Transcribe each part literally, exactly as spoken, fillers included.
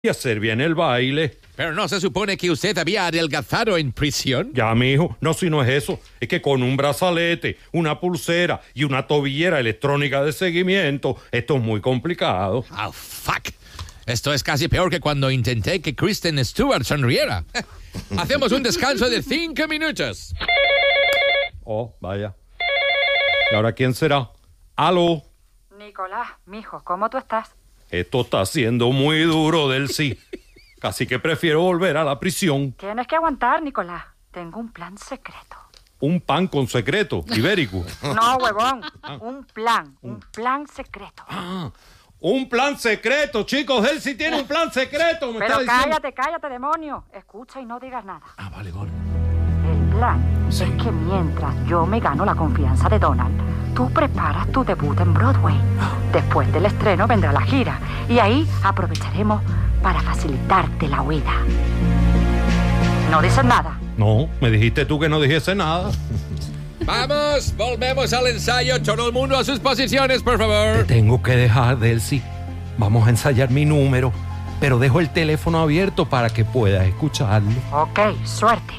y hacer bien el baile. ¿Pero no se supone que usted había adelgazado en prisión? Ya, mijo, no, si no es eso. Es que con un brazalete, una pulsera y una tobillera electrónica de seguimiento, esto es muy complicado. Oh, fuck. Esto es casi peor que cuando intenté que Kristen Stewart sonriera. Hacemos un descanso de cinco minutos. Oh, vaya. ¿Y ahora quién será? ¿Aló? Nicolás, mijo, ¿cómo tú estás? Esto está siendo muy duro, Delcy. Casi que prefiero volver a la prisión. Tienes que aguantar, Nicolás. Tengo un plan secreto. Un pan con secreto, ibérico. No, huevón. Un plan. Un plan secreto. Ah, un plan secreto, chicos. Delcy tiene un plan secreto. Me Pero está diciendo... cállate, cállate, demonio. Escucha y no digas nada. Ah, vale, gol. El plan Sí. es que mientras yo me gano la confianza de Donald, tú preparas tu debut en Broadway. Después del estreno vendrá la gira y ahí aprovecharemos para facilitarte la huida. ¿No dices nada? No, me dijiste tú que no dijese nada. Vamos, volvemos al ensayo. Todo el mundo a sus posiciones, por Te favor. tengo que dejar, Delcy. Vamos a ensayar mi número, pero dejo el teléfono abierto para que puedas escucharlo. Ok, suerte.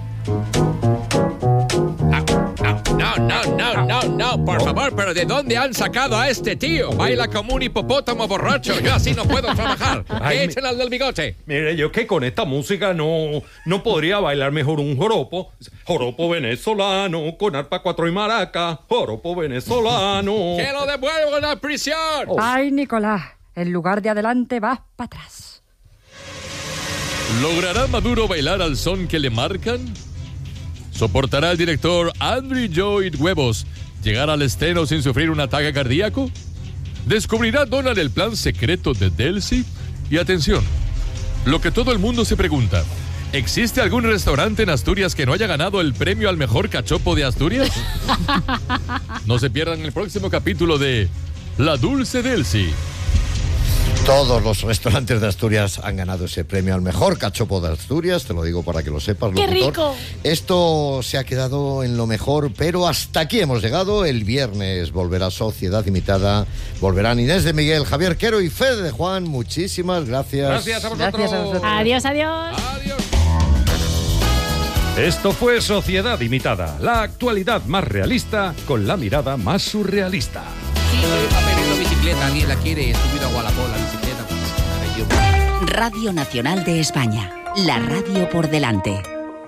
No, no, no, no, no, por favor, pero ¿de dónde han sacado a este tío? Baila como un hipopótamo borracho. Yo así no puedo trabajar. Ay, Que me- echen al del bigote. Mire, yo que con esta música no, no podría bailar mejor un joropo. Joropo venezolano, con arpa, cuatro y maraca. Joropo venezolano. ¡Que lo devuelvan a prisión! Oh. Ay, Nicolás, en lugar de adelante vas para atrás. ¿Logrará Maduro bailar al son que le marcan? ¿Soportará el director Andrew Lloyd Webber llegar al estreno sin sufrir un ataque cardíaco? ¿Descubrirá Donald el plan secreto de Delcy? Y atención, lo que todo el mundo se pregunta, ¿existe algún restaurante en Asturias que no haya ganado el premio al mejor cachopo de Asturias? No se pierdan el próximo capítulo de La Dulce Delcy. Todos los restaurantes de Asturias han ganado ese premio al mejor cachopo de Asturias, te lo digo para que lo sepas, ¡Qué locutor. rico! Esto se ha quedado en lo mejor, pero hasta aquí hemos llegado. El viernes volverá Sociedad Imitada, volverán Inés de Miguel, Javier Quero y Fede de Juan. Muchísimas gracias. Gracias a vosotros. Gracias a vosotros. Adiós, adiós. Adiós. Esto fue Sociedad Imitada, la actualidad más realista con la mirada más surrealista. Sí, va a pedir la bicicleta. ¿Alguien la quiere? He subido a Gualapó la bicicleta. Pues, Radio Nacional de España, la radio por delante.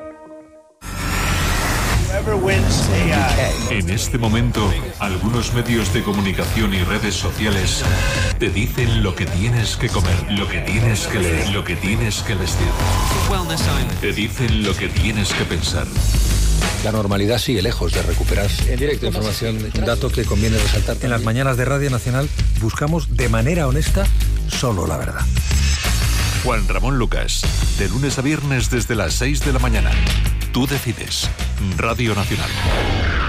En este momento, algunos medios de comunicación y redes sociales te dicen lo que tienes que comer, lo que tienes que leer, lo que tienes que vestir. Te dicen lo que tienes que pensar. La normalidad sigue lejos de recuperarse. En directo, información, un dato que conviene resaltar. En las mañanas de Radio Nacional buscamos de manera honesta solo la verdad. Juan Ramón Lucas, de lunes a viernes desde las seis de la mañana. Tú decides. Radio Nacional.